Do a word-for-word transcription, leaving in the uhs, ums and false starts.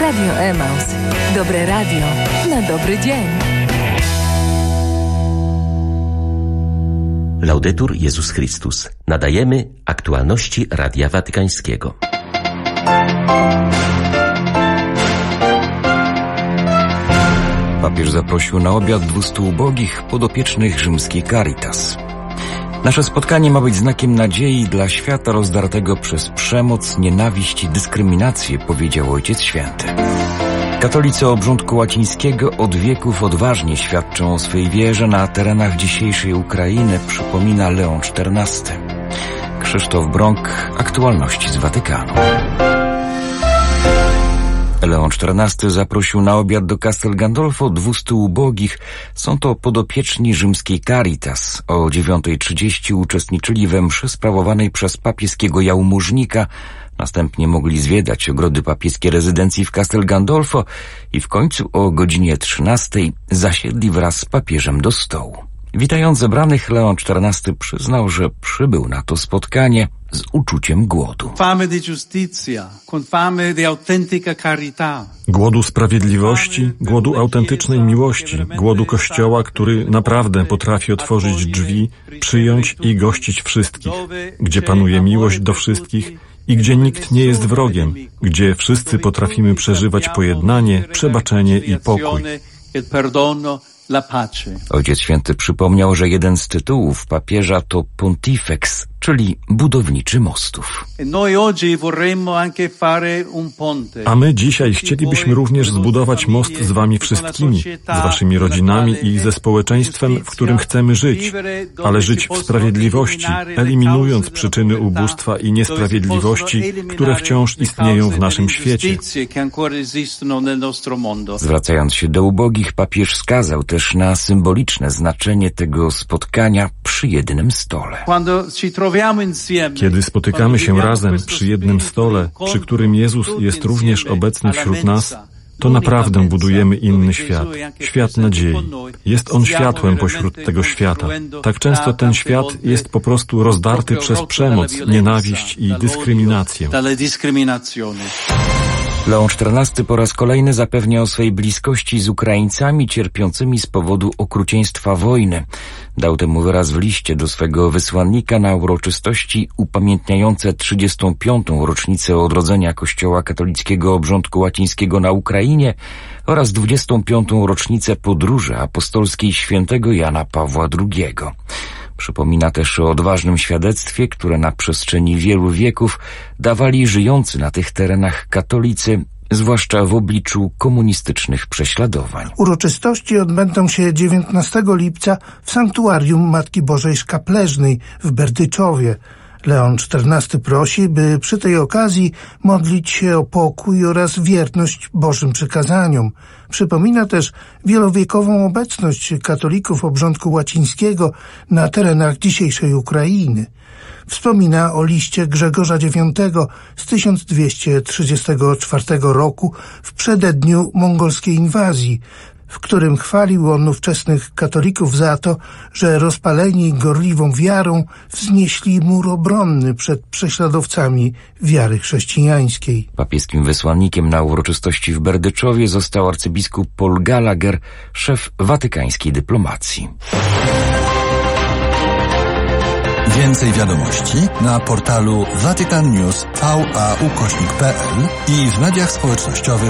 Radio Emaus. Dobre radio na dobry dzień. Laudetur Jezus Chrystus. Nadajemy aktualności Radia Watykańskiego. Papież zaprosił na obiad dwustu ubogich podopiecznych rzymskiej Caritas. Nasze spotkanie ma być znakiem nadziei dla świata rozdartego przez przemoc, nienawiść i dyskryminację, powiedział Ojciec Święty. Katolicy obrządku łacińskiego od wieków odważnie świadczą o swej wierze na terenach dzisiejszej Ukrainy, przypomina Leon czternasty. Krzysztof Brąk, aktualności z Watykanu. Leon czternasty zaprosił na obiad do Castel Gandolfo dwustu ubogich. Są to podopieczni rzymskiej Caritas. O dziewiątej trzydzieści uczestniczyli we mszy sprawowanej przez papieskiego jałmużnika. Następnie mogli zwiedzać ogrody papieskie rezydencji w Castel Gandolfo i w końcu o godzinie trzynastej zasiedli wraz z papieżem do stołu. Witając zebranych, Leon czternasty przyznał, że przybył na to spotkanie z uczuciem głodu. Głodu sprawiedliwości, głodu autentycznej miłości, głodu Kościoła, który naprawdę potrafi otworzyć drzwi, przyjąć i gościć wszystkich, gdzie panuje miłość do wszystkich i gdzie nikt nie jest wrogiem, gdzie wszyscy potrafimy przeżywać pojednanie, przebaczenie i pokój. Ojciec Święty przypomniał, że jeden z tytułów papieża to Pontifex, czyli budowniczy mostów. A my dzisiaj chcielibyśmy również zbudować most z wami wszystkimi, z waszymi rodzinami i ze społeczeństwem, w którym chcemy żyć, ale żyć w sprawiedliwości, eliminując przyczyny ubóstwa i niesprawiedliwości, które wciąż istnieją w naszym świecie. Zwracając się do ubogich, papież wskazał też na symboliczne znaczenie tego spotkania przy jednym stole. Kiedy spotykamy się razem przy jednym stole, przy którym Jezus jest również obecny wśród nas, to naprawdę budujemy inny świat, świat nadziei. Jest On światłem pośród tego świata. Tak często ten świat jest po prostu rozdarty przez przemoc, nienawiść i dyskryminację. Leon czternasty po raz kolejny zapewnia o swej bliskości z Ukraińcami cierpiącymi z powodu okrucieństwa wojny. Dał temu wyraz w liście do swego wysłannika na uroczystości upamiętniające trzydziestą piątą rocznicę odrodzenia Kościoła katolickiego obrządku łacińskiego na Ukrainie oraz dwudziestą piątą rocznicę podróży apostolskiej świętego Jana Pawła drugiego. Przypomina też o odważnym świadectwie, które na przestrzeni wielu wieków dawali żyjący na tych terenach katolicy, zwłaszcza w obliczu komunistycznych prześladowań. Uroczystości odbędą się dziewiętnastego lipca w Sanktuarium Matki Bożej Szkapleżnej w Berdyczowie. Leon czternasty prosi, by przy tej okazji modlić się o pokój oraz wierność Bożym przykazaniom. Przypomina też wielowiekową obecność katolików obrządku łacińskiego na terenach dzisiejszej Ukrainy. Wspomina o liście Grzegorza dziewiątego z tysiąc dwieście trzydziestego czwartego roku w przededniu mongolskiej inwazji, w którym chwalił on ówczesnych katolików za to, że rozpaleni gorliwą wiarą wznieśli mur obronny przed prześladowcami wiary chrześcijańskiej. Papieskim wysłannikiem na uroczystości w Berdyczowie został arcybiskup Paul Gallagher, szef watykańskiej dyplomacji. Więcej wiadomości na portalu Vatican News V A ukośnik kropka p l i w mediach społecznościowych